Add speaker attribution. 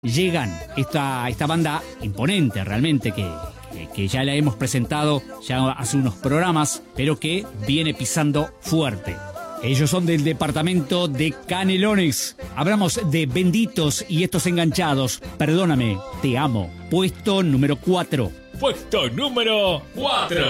Speaker 1: llegan esta banda imponente realmente que ya la hemos presentado ya hace unos programas, pero que viene pisando fuerte. Ellos son del departamento de Canelones. Hablamos de Benditos y Estos Enganchados. Perdóname, te amo. Puesto número 4.
Speaker 2: Puesto número 4.